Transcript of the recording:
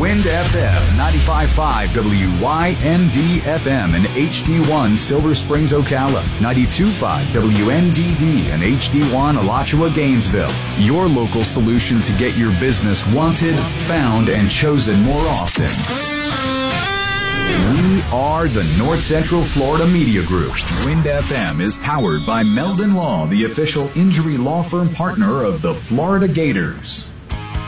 Wind FM 95.5 WYND FM and HD1 Silver Springs, Ocala. 92.5 WNDD and HD1 Alachua, Gainesville. Your local solution to get your business wanted, found, and chosen more often. We are the North Central Florida Media Group. Wind FM is powered by Meldon Law, the official injury law firm partner of the Florida Gators.